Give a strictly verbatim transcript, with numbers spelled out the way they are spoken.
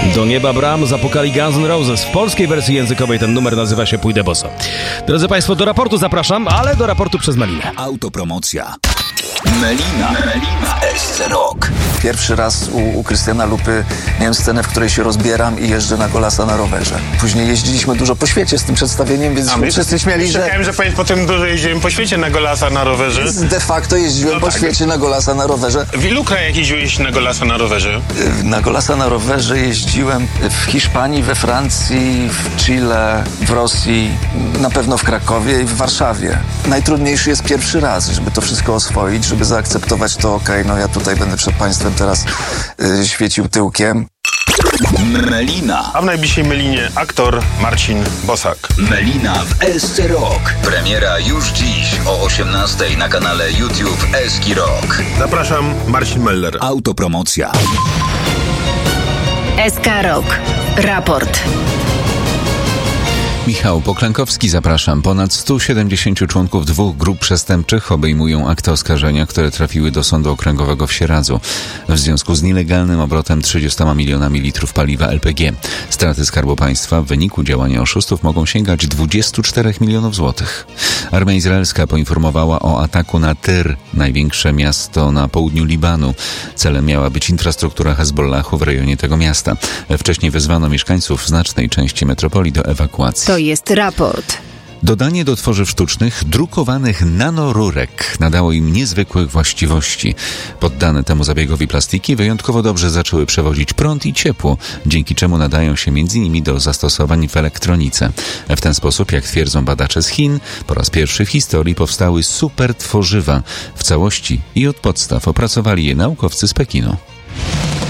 Do nieba bram zapukali Guns N' Roses. W polskiej wersji językowej ten numer nazywa się Pójdę boso. Drodzy Państwo, do raportu zapraszam, ale do raportu przez Melinę. Autopromocja. Melina. Melina w S C Rock. Pierwszy raz u, u Krystiana Lupy miałem scenę, w której się rozbieram i jeżdżę na Golasa na rowerze. Później jeździliśmy dużo po świecie z tym przedstawieniem, więc my wszyscy śmiali, że... Czekałem, że powiedz, potem dużo jeździłem po świecie na Golasa na rowerze. De facto jeździłem No po tak. świecie na Golasa na rowerze. W ilu krajach jeździłeś na Golasa na rowerze? Na Golasa na rowerze jeździłem w Hiszpanii, we Francji, w Chile, w Rosji, na pewno w Krakowie i w Warszawie. Najtrudniejszy jest pierwszy raz, żeby to wszystko oswoić, żeby zaakceptować to, okej, okay, no ja tutaj będę przed Państwem teraz y, świecił tyłkiem. Melina. A w najbliższej Melinie aktor Marcin Bosak. Melina w S C Rock. Premiera już dziś o osiemnastej na kanale YouTube Eski Rock. Zapraszam, Marcin Meller. Autopromocja. S K Rock. Raport. Michał Poklankowski, zapraszam. Ponad stu siedemdziesięciu członków dwóch grup przestępczych obejmują akty oskarżenia, które trafiły do Sądu Okręgowego w Sieradzu w związku z nielegalnym obrotem trzydziestoma milionami litrów paliwa L P G. Straty Skarbu Państwa w wyniku działania oszustów mogą sięgać dwudziestu czterech milionów złotych. Armia izraelska poinformowała o ataku na Tyr, największe miasto na południu Libanu. Celem miała być infrastruktura Hezbollahu w rejonie tego miasta. Wcześniej wezwano mieszkańców znacznej części metropolii do ewakuacji. To jest raport. Dodanie do tworzyw sztucznych drukowanych nanorurek nadało im niezwykłych właściwości. Poddane temu zabiegowi plastiki wyjątkowo dobrze zaczęły przewozić prąd i ciepło, dzięki czemu nadają się między innymi do zastosowań w elektronice. W ten sposób, jak twierdzą badacze z Chin, po raz pierwszy w historii powstały super tworzywa. W całości i od podstaw opracowali je naukowcy z Pekinu.